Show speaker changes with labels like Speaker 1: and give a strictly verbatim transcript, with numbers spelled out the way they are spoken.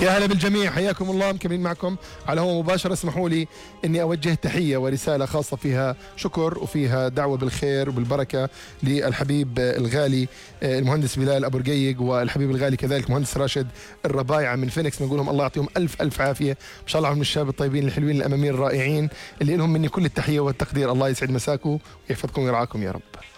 Speaker 1: يا هلا بالجميع، حياكم الله. مكملين معكم على هو مباشرة. اسمحوا لي اني اوجه تحية ورسالة خاصة فيها شكر وفيها دعوة بالخير وبالبركة للحبيب الغالي المهندس بلال ابو رقيق، والحبيب الغالي كذلك مهندس راشد الربايعة من فينيكس. نقول لهم الله يعطيهم الف الف عافية، ما شاء الله من الشباب الطيبين الحلوين الاماميين الرائعين اللي لهم مني كل التحية والتقدير. الله يسعد مساكم ويحفظكم ويرعاكم يا رب.